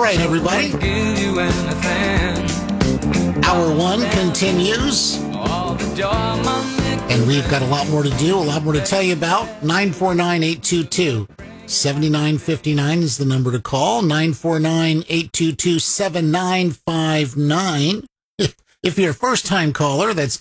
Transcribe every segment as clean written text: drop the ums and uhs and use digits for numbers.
right, everybody. Hour one continues. And we've got a lot more to do, a lot more to tell you about. 949-822-7959 is the number to call. 949-822-7959. If you're a first-time caller, that's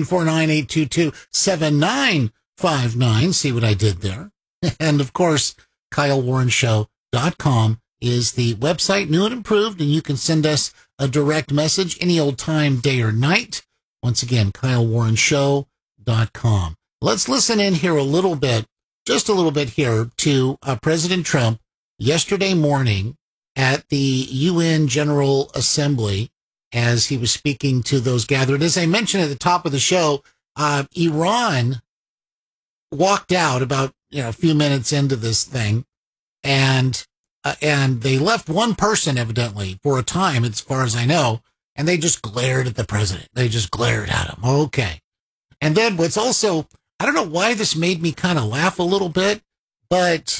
949-822-7959. See what I did there? And, of course, KyleWarrenShow.com is the website, new and improved, and you can send us a direct message any old time, day or night. Once again, KyleWarrenShow.com. Let's listen in here a little bit, just a little bit here, to President Trump yesterday morning at the UN General Assembly as he was speaking to those gathered. As I mentioned at the top of the show, Iran walked out about a few minutes into this thing, and they left one person evidently for a time, as far as I know, and they just glared at the president. They just glared at him. Okay. And then what's also, I don't know why this made me kind of laugh a little bit, but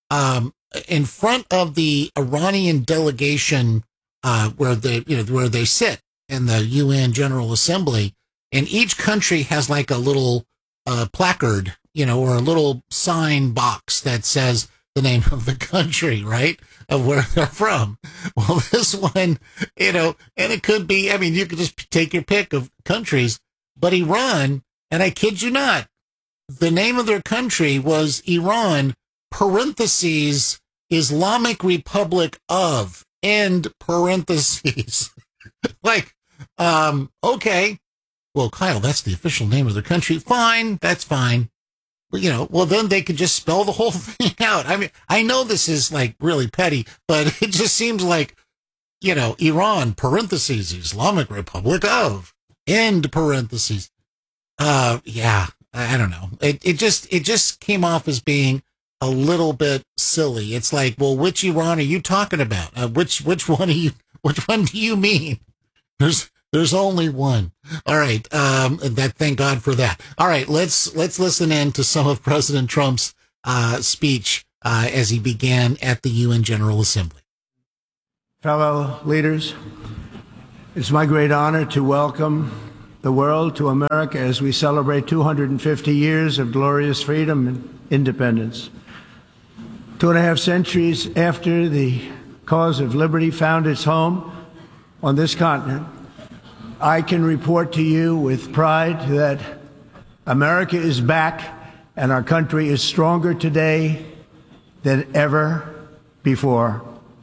in front of the Iranian delegation, where they sit in the UN General Assembly, and each country has like a little placard, or a little sign box that says the name of the country, right, of where they're from. Well, this one, and it could be, you could just take your pick of countries, but Iran, and I kid you not, the name of their country was Iran, parentheses, Islamic Republic of, end parentheses. Like, okay. Well, Kyle, that's the official name of the country. Fine. That's fine. Well, then they could just spell the whole thing out. I know this is like really petty, but it just seems like, Iran, parentheses, Islamic Republic of, end parentheses. Yeah, I don't know. It just came off as being a little bit silly. It's like, well, which Iran are you talking about? Which one do you mean? There's only one. All right. Thank God for that. All right. Let's listen in to some of President Trump's speech as he began at the UN General Assembly. Fellow leaders, it's my great honor to welcome the world to America as we celebrate 250 years of glorious freedom and independence. 2.5 centuries after the cause of liberty found its home on this continent, I can report to you with pride that America is back and our country is stronger today than ever before.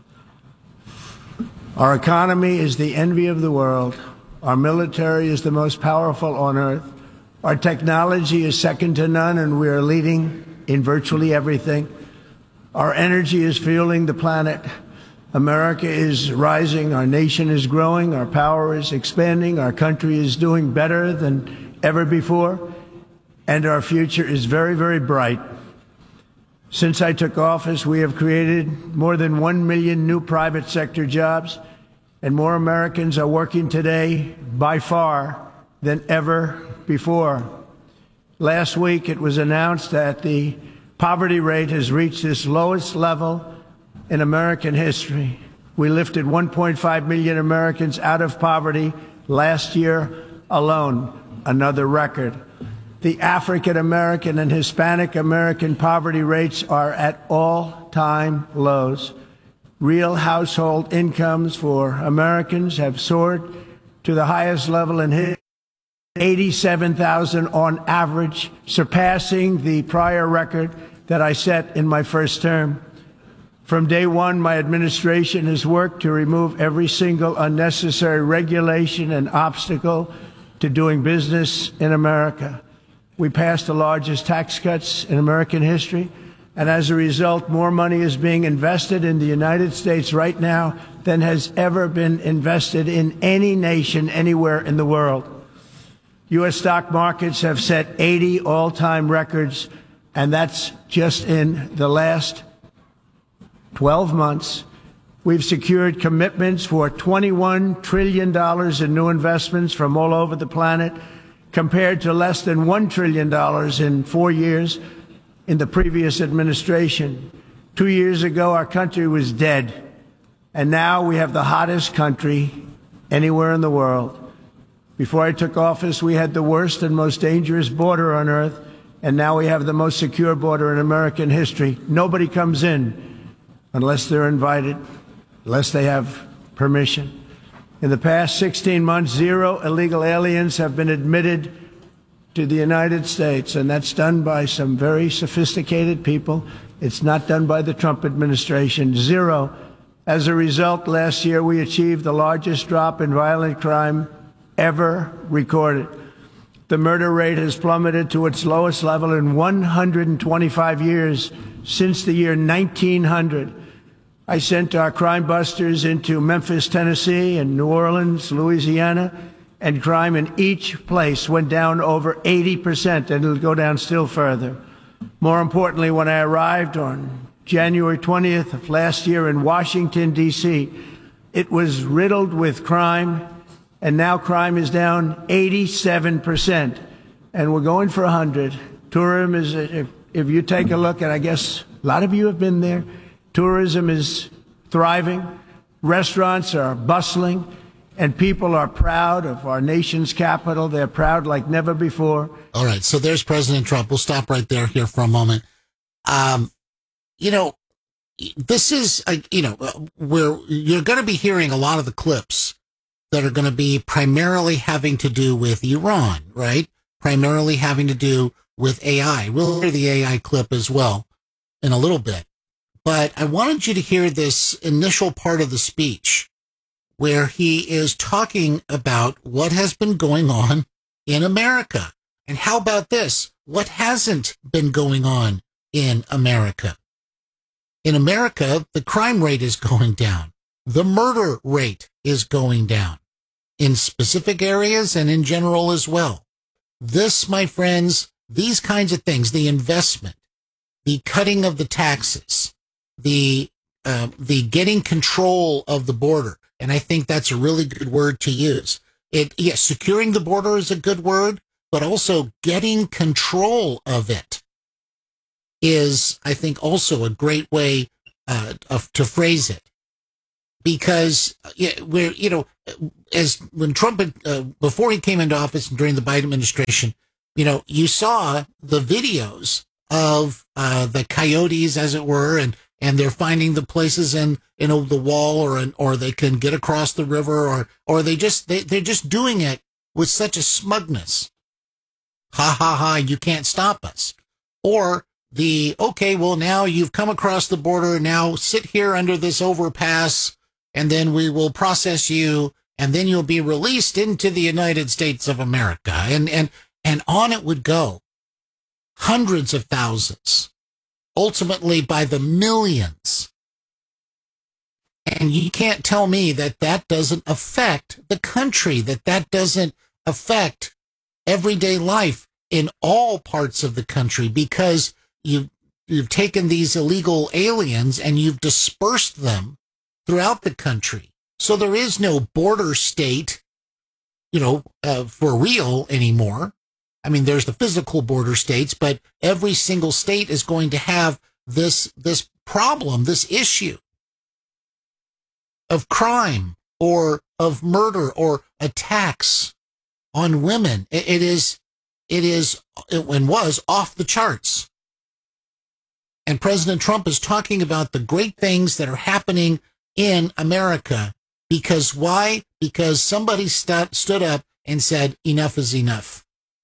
Our economy is the envy of the world. Our military is the most powerful on earth. Our technology is second to none, and we are leading in virtually everything. Our energy is fueling the planet. America is rising, our nation is growing, our power is expanding, our country is doing better than ever before, and our future is very, very bright. Since I took office, we have created more than 1 million new private sector jobs, and more Americans are working today by far than ever before. Last week, it was announced that the poverty rate has reached its lowest level in American history. We lifted 1.5 million Americans out of poverty last year alone, another record. The African American and Hispanic American poverty rates are at all-time lows. Real household incomes for Americans have soared to the highest level in history, $87,000 on average, surpassing the prior record that I set in my first term. From day one, my administration has worked to remove every single unnecessary regulation and obstacle to doing business in America. We passed the largest tax cuts in American history, and as a result, more money is being invested in the United States right now than has ever been invested in any nation anywhere in the world. U.S. stock markets have set 80 all-time records, and that's just in the last 12 months. We've secured commitments for $21 trillion in new investments from all over the planet, compared to less than $1 trillion in 4 years in the previous administration. 2 years ago, our country was dead. And now we have the hottest country anywhere in the world. Before I took office, we had the worst and most dangerous border on earth, and now we have the most secure border in American history. Nobody comes in unless they're invited, unless they have permission. In the past 16 months, 0 illegal aliens have been admitted to the United States, and that's done by some very sophisticated people. It's not done by the Trump administration. 0. As a result, last year we achieved the largest drop in violent crime ever recorded. The murder rate has plummeted to its lowest level in 125 years since the year 1900. I sent our crime busters into Memphis, Tennessee, and New Orleans, Louisiana, and crime in each place went down over 80%, and it'll go down still further. More importantly, when I arrived on January 20th of last year in Washington, D.C., it was riddled with crime, and now crime is down 87%, and we're going for 100. Tourism is, if you take a look, and I guess a lot of you have been there, tourism is thriving, restaurants are bustling, and people are proud of our nation's capital. They're proud like never before. All right, so there's President Trump. We'll stop right there here for a moment. You know, this is, where you're going to be hearing a lot of the clips that are going to be primarily having to do with Iran, right? Primarily having to do with AI. We'll hear the AI clip as well in a little bit. But I wanted you to hear this initial part of the speech where he is talking about what has been going on in America. And how about this? What hasn't been going on in America? In America, the crime rate is going down. The murder rate is going down in specific areas and in general as well. This, my friends, these kinds of things, the investment, the cutting of the taxes, the getting control of the border. And I think that's a really good word to use. Yes, securing the border is a good word, but also getting control of it is, I think, also a great way to phrase it. Because when Trump, before he came into office and during the Biden administration, you saw the videos of the coyotes, as it were, and they're finding the places in the wall, or they can get across the river, or they're just doing it with such a smugness. Ha ha ha! You can't stop us. Or okay, well now you've come across the border. Now sit here under this overpass, and then we will process you, and then you'll be released into the United States of America, and on it would go. Hundreds of thousands, ultimately by the millions. And you can't tell me that doesn't affect the country, that doesn't affect everyday life in all parts of the country, because you've taken these illegal aliens and you've dispersed them throughout the country. So there is no border state, for real anymore. I mean, there's the physical border states, but every single state is going to have this problem, this issue of crime or of murder or attacks on women. It was off the charts. And President Trump is talking about the great things that are happening in America. Because why? Because somebody stood up and said, enough is enough.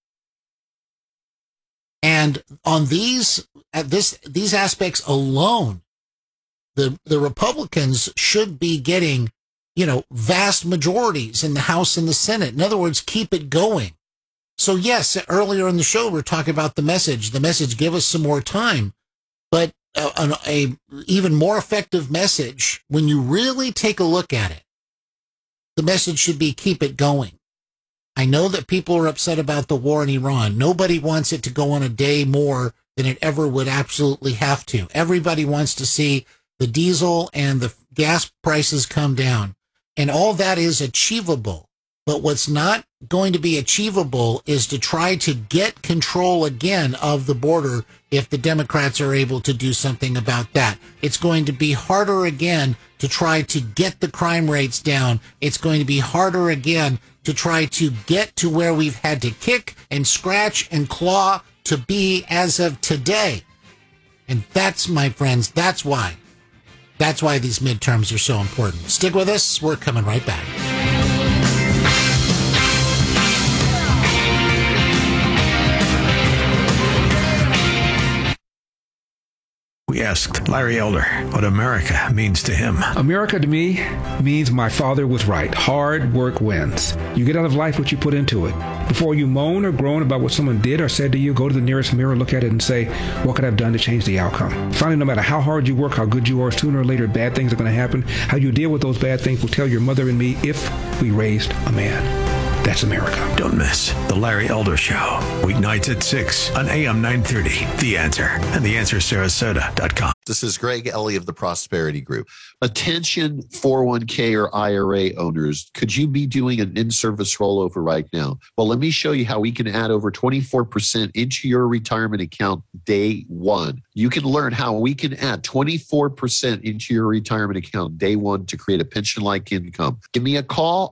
And on these aspects alone, the Republicans should be getting, vast majorities in the House and the Senate. In other words, keep it going. So yes, earlier in the show, we're talking about the message. The message, give us some more time. But a even more effective message, when you really take a look at it, the message should be keep it going. I know that people are upset about the war in Iran. Nobody wants it to go on a day more than it ever would absolutely have to. Everybody wants to see the diesel and the gas prices come down. And all that is achievable. But what's not going to be achievable is to try to get control again of the border if the Democrats are able to do something about that. It's going to be harder again to try to get the crime rates down. It's going to be harder again to try to get to where we've had to kick and scratch and claw to be as of today. And that's, my friends, that's why these midterms are so important. Stick with us. We're coming right back. We asked Larry Elder what America means to him. America to me means my father was right. Hard work wins. You get out of life what you put into it. Before you moan or groan about what someone did or said to you, go to the nearest mirror, look at it and say, what could I have done to change the outcome? Finally, no matter how hard you work, how good you are, sooner or later bad things are going to happen. How you deal with those bad things will tell your mother and me if we raised a man. That's America. Don't miss The Larry Elder Show. Weeknights at 6 on AM 930. The Answer and TheAnswerSarasota.com. This is Greg Ellie of the Prosperity Group. Attention 401k or IRA owners, could you be doing an in-service rollover right now? Well, let me show you how we can add over 24% into your retirement account day one. You can learn how we can add 24% into your retirement account day one to create a pension-like income. Give me a call.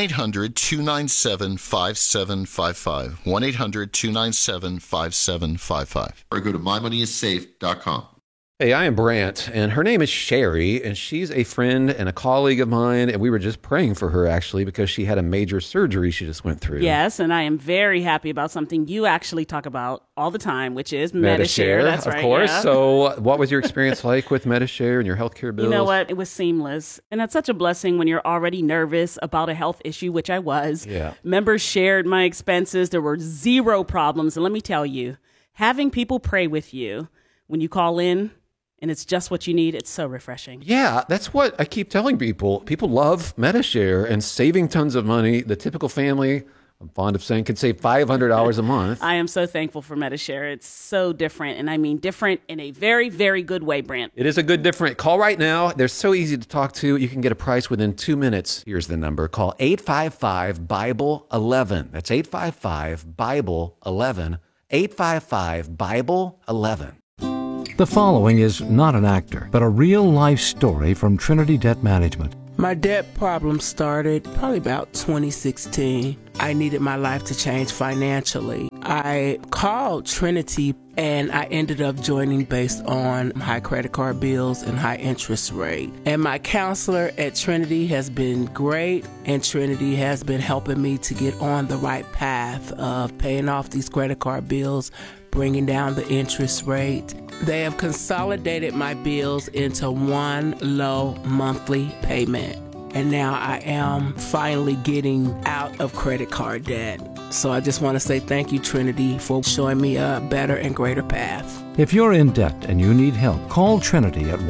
1-800-297-5755. 1-800-297-5755. Or go to mymoneyissafe.com. Hey, I am Brant, and her name is Sherry, and she's a friend and a colleague of mine, and we were just praying for her, actually, because she had a major surgery she just went through. Yes, and I am very happy about something you actually talk about all the time, which is Medi-Share. That's right, of course. yeah. So what was your experience like with Medi-Share and your healthcare bills? You know what? It was seamless, and that's such a blessing when you're already nervous about a health issue, which I was. Yeah. Members shared my expenses. There were zero problems, and let me tell you, having people pray with you when you call in, and it's just what you need. It's so refreshing. Yeah, that's what I keep telling people. People love Medi-Share and saving tons of money. The typical family, I'm fond of saying, can save $500 a month. I am so thankful for Medi-Share. It's so different, and I mean different in a very, very good way, Brant. It is a good different. Call right now. They're so easy to talk to. You can get a price within 2 minutes. Here's the number. Call 855-BIBLE-11. That's 855-BIBLE-11. 855-BIBLE-11. The following is not an actor, but a real-life story from Trinity Debt Management. My debt problem started probably about 2016. I needed my life to change financially. I called Trinity and I ended up joining based on high credit card bills and high interest rate. And my counselor at Trinity has been great, and Trinity has been helping me to get on the right path of paying off these credit card bills, bringing down the interest rate. They have consolidated my bills into one low monthly payment. And now I am finally getting out of credit card debt. So I just want to say thank you, Trinity, for showing me a better and greater path. If you're in debt and you need help, call Trinity at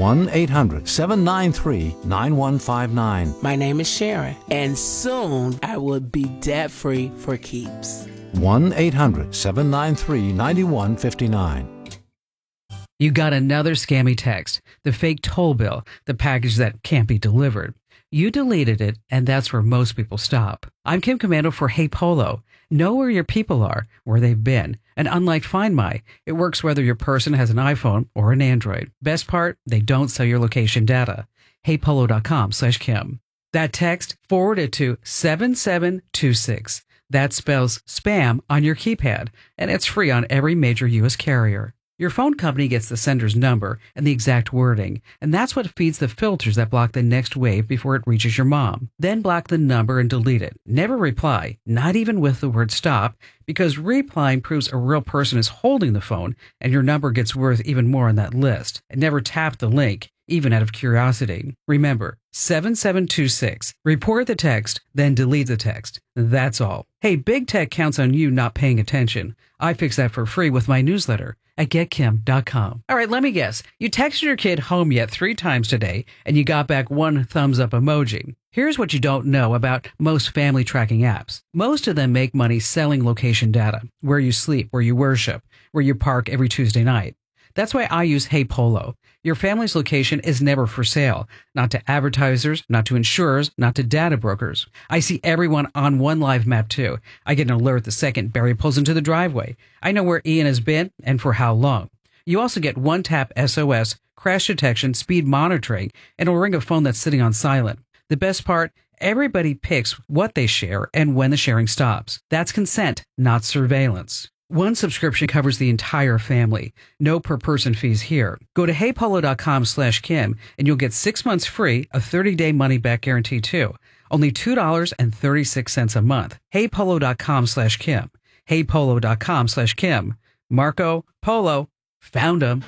1-800-793-9159. My name is Sharon, and soon I will be debt-free for keeps. 1-800-793-9159. You got another scammy text, the fake toll bill, the package that can't be delivered. You deleted it, and that's where most people stop. I'm Kim Commando for Hey Polo. Know where your people are, where they've been. And unlike Find My, it works whether your person has an iPhone or an Android. Best part, they don't sell your location data. HeyPolo.com/Kim. That text, forward it to 7726. That spells spam on your keypad, and it's free on every major U.S. carrier. Your phone company gets the sender's number and the exact wording, and that's what feeds the filters that block the next wave before it reaches your mom. Then block the number and delete it. Never reply, not even with the word stop, because replying proves a real person is holding the phone and your number gets worth even more on that list. And never tap the link, even out of curiosity. Remember, 7726. Report the text, then delete the text. That's all. Hey, big tech counts on you not paying attention. I fix that for free with my newsletter at getkim.com. All right, let me guess. You texted your kid home yet 3 times today, and you got back 1 thumbs up emoji. Here's what you don't know about most family tracking apps. Most of them make money selling location data, where you sleep, where you worship, where you park every Tuesday night. That's why I use Hey Polo. Your family's location is never for sale. Not to advertisers, not to insurers, not to data brokers. I see everyone on one live map too. I get an alert the second Barry pulls into the driveway. I know where Ian has been and for how long. You also get one-tap SOS, crash detection, speed monitoring, and it'll ring a phone that's sitting on silent. The best part, everybody picks what they share and when the sharing stops. That's consent, not surveillance. One subscription covers the entire family. No per-person fees here. Go to heypolo.com/Kim and you'll get 6 months free, a 30-day money-back guarantee too. Only $2.36 a month. heypolo.com/Kim. heypolo.com/Kim. Marco Polo. Found them.